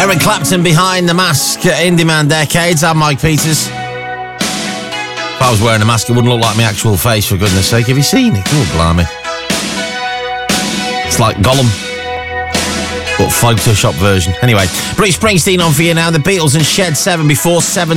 Eric Clapton behind the mask in demand decades. I'm Mike Peters. If I was wearing a mask, it wouldn't look like my actual face, for goodness sake. Have you seen it? Oh, blimey. It's like Gollum, but Photoshop version. Anyway, Bruce Springsteen on for you now. The Beatles and Shed 7 before 7.